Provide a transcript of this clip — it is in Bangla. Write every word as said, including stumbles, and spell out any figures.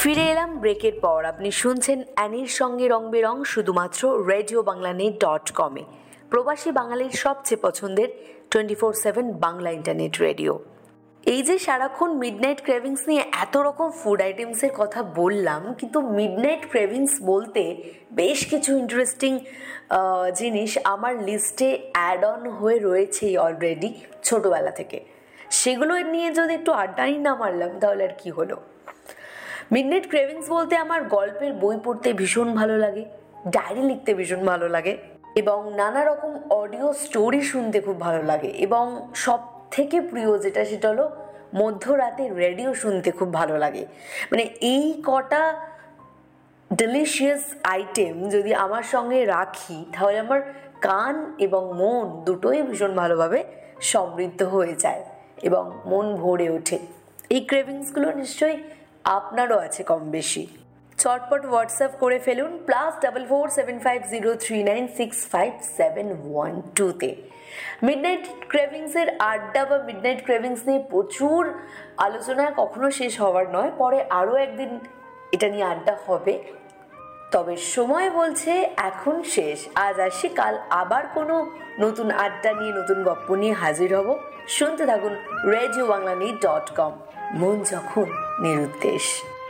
ফিরে এলাম ব্রেকের পর। আপনি শুনছেন অ্যানির সঙ্গে রং বেরং শুধুমাত্র রেডিও বাংলা নেট ডট কমে, প্রবাসী বাঙালির সবচেয়ে পছন্দের twenty four seven Bangla internet radio. এই যে সারাক্ষণ মিডনাইট ক্রেভিংস নিয়ে এত রকম ফুড আইটেমসের কথা বললাম, কিন্তু মিডনাইট ক্রেভিংস বলতে বেশ কিছু ইন্টারেস্টিং জিনিস আমার লিস্টে অ্যাড অন হয়ে রয়েছেই অলরেডি ছোটোবেলা থেকে। সেগুলো নিয়ে যদি একটু আড্ডাই না মারলাম তাহলে আর কি হলো। মিডনাইট ক্রেভিংস বলতে আমার গল্পের বই পড়তে ভীষণ ভালো লাগে, ডায়েরি লিখতে ভীষণ ভালো লাগে, এবং নানা রকম অডিও স্টোরি শুনতে খুব ভালো লাগে, এবং সব থেকে প্রিয় যেটা সেটা হলো মধ্যরাতে রেডিও শুনতে খুব ভালো লাগে। মানে এই কটা ডেলিশিয়াস আইটেম যদি আমার সঙ্গে রাখি তাহলে আমার কান এবং মন দুটোই ভীষণ ভালোভাবে সমৃদ্ধ হয়ে যায় এবং মন ভরে ওঠে। এই ক্রেভিংসগুলো নিশ্চয়ই আপনারও আছে কম বেশি। চটপট হোয়াটসঅ্যাপ করে ফেলুন plus double four seven five zero three nine six five seven one টুতে। মিডনাইট ক্রেভিংসের আড্ডা বা মিডনাইট ক্রেভিংস নিয়ে প্রচুর আলোচনা কখনো শেষ হওয়ার নয়, পরে আরও একদিন এটা নিয়ে আড্ডা হবে। তবে সময় বলছে এখন শেষ। আজ আসি, কাল আবার কোনো নতুন আড্ডা নিয়ে নতুন গপ্প নিয়ে হাজির হব। শুনতে থাকুন radio Bangla news dot com, মন যখন নিরুদ্দেশ।